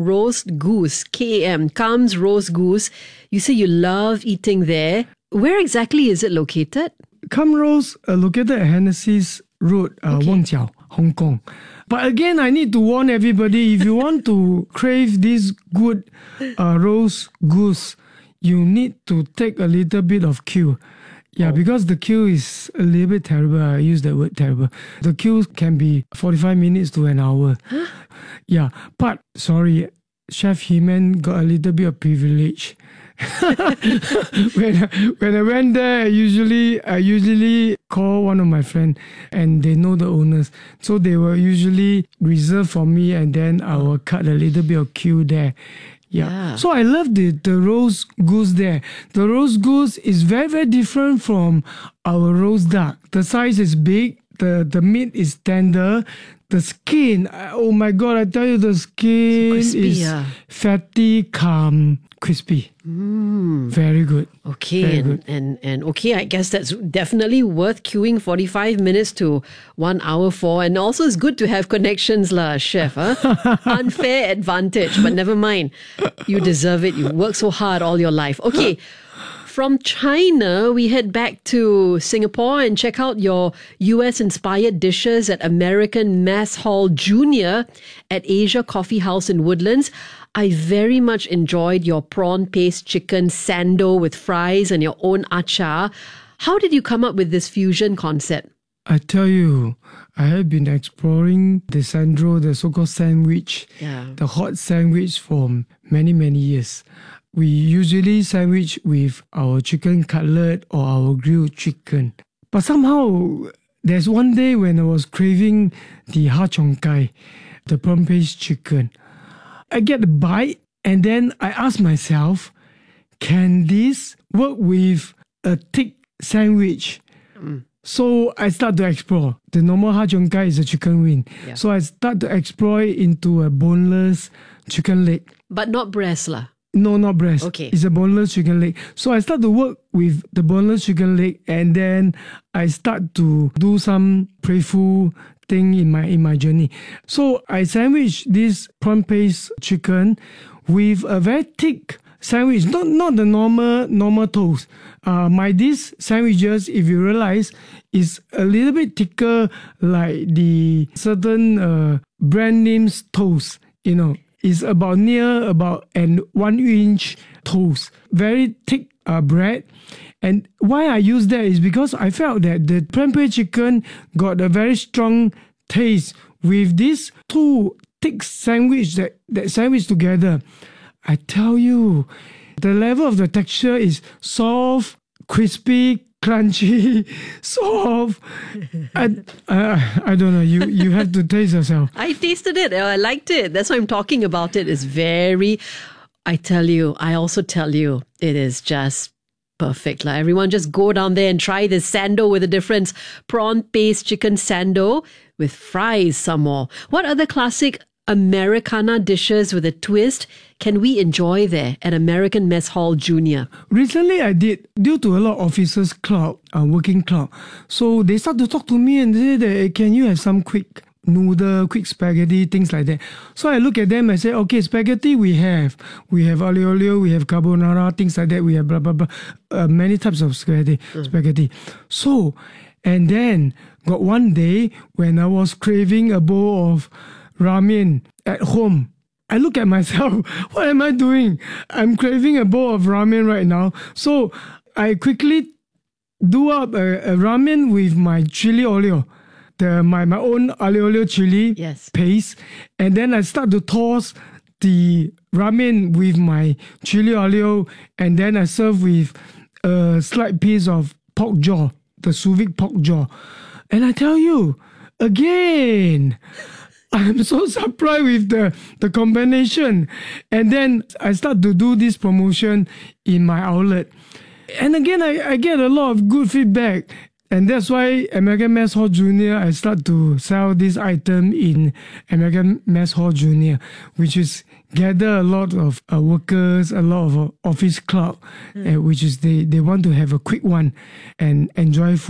Roast Goose, KM, Kam's Roast Goose. You say you love eating there. Where exactly is it located? Kam Roast located at Hennessy's Road, Wong Jiao, Hong Kong. But again, I need to warn everybody, if you want to crave this good roast goose, you need to take a little bit of queue. Yeah, because the queue is a little bit terrible. I use that word terrible. The queue can be 45 minutes to an hour. Huh? Yeah, but sorry, Chef He-Man got a little bit of privilege. when I went there, I usually call one of my friends, and they know the owners, so they will usually reserve for me, and then I will cut a little bit of queue there. Yeah. So I love the roast goose there. The roast goose is very, very different from our roast duck. The size is big. The meat is tender. The skin, oh my God, I tell you, the skin is fatty, crispy. Very good. Okay, very good. And okay, I guess that's definitely worth queuing 45 minutes to 1 hour for. And also it's good to have connections, chef. Huh? Unfair advantage, but never mind. You deserve it. You work so hard all your life. Okay. From China, we head back to Singapore and check out your US-inspired dishes at American Mess Hall Junior at Asia Coffee House in Woodlands. I very much enjoyed your prawn paste chicken sando with fries and your own achar. How did you come up with this fusion concept? I tell you, I have been exploring the sando, the so-called sandwich, the hot sandwich for many, many years. We usually sandwich with our chicken cutlet or our grilled chicken. But somehow, there's one day when I was craving the har cheong gai, the prawn paste chicken. I get a bite, and then I ask myself, can this work with a thick sandwich? So I start to explore. The normal har cheong gai is a chicken wing. Yeah. So I start to explore into a boneless chicken leg. But not breast lah. No, not breast. Okay. It's a boneless chicken leg. So I start to work with the boneless chicken leg, and then I start to do some playful thing in my journey. So I sandwich this prawn paste chicken with a very thick sandwich, not the normal toast. These sandwiches, if you realize, is a little bit thicker, like the certain brand names toast, you know. Is about an 1 inch toast. Very thick bread. And why I use that is because I felt that the prawn paste chicken got a very strong taste with these two thick sandwich that sandwich together. I tell you, the level of the texture is soft, crispy, crunchy, soft. I don't know. You have to taste yourself. I tasted it. I liked it. That's why I'm talking about it. It's very, I also tell you, it is just perfect. Like, everyone just go down there and try this sando with a difference. Prawn paste chicken sando with fries some more. What other classic Americana dishes with a twist can we enjoy there at American Mess Hall Junior? Recently I did, due to a lot of officers club, working club. So they start to talk to me and they say that, can you have some quick noodle, quick spaghetti, things like that. So I look at them and say, okay, spaghetti we have aglio olio, we have carbonara, things like that. We have blah, blah, blah, many types of spaghetti. So, and then got one day when I was craving a bowl of ramen at home. I look at myself, what am I doing? I'm craving a bowl of ramen right now. So I quickly do up a ramen with my chili olio, my own aglio olio chili paste. And then I start to toss the ramen with my chili olio, and then I serve with a slight piece of pork jaw, the sous vide pork jaw. And I tell you, again, I'm so surprised with the combination. And then I start to do this promotion in my outlet. And again, I get a lot of good feedback. And that's why American Mess Hall Junior, I start to sell this item in American Mess Hall Junior, which is gather a lot of workers, a lot of office club, which is they want to have a quick one and enjoy food.